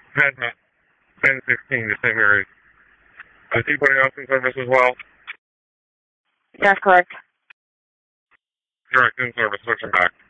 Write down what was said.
Hazmat, 1016, the same area. Is he putting us in service as well? That's correct. Direct in service, switching back.